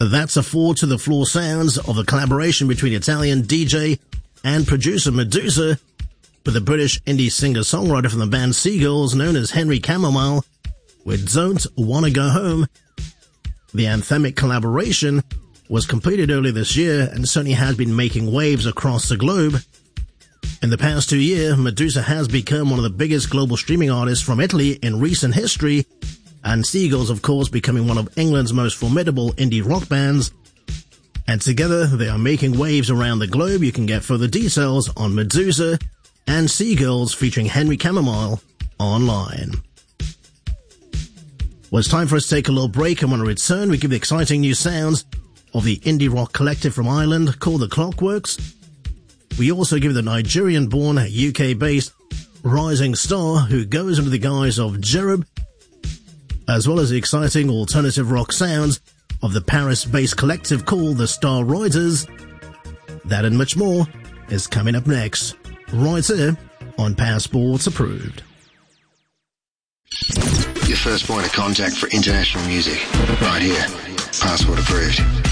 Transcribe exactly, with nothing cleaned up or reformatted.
That's a four to the floor sounds of a collaboration between Italian D J and producer Medusa with the British indie singer-songwriter from the band Seagulls known as Henry Chamomile with Don't Wanna Go Home. The anthemic collaboration was completed earlier this year and certainly has been making waves across the globe. In the past two years, Medusa has become one of the biggest global streaming artists from Italy in recent history, and Seagulls, of course, becoming one of England's most formidable indie rock bands. And together, they are making waves around the globe. You can get further details on Medusa and Seagulls featuring Henry Chamomile online. Well, it's time for us to take a little break, and when we return, we give the exciting new sounds of the indie rock collective from Ireland called The Clockworks. We also give the Nigerian-born, U K-based rising star who goes under the guise of Jerub, as well as the exciting alternative rock sounds of the Paris-based collective called The Star Riders. That and much more is coming up next, right here on Passports Approved. Your first point of contact for international music, right here, Passport Approved.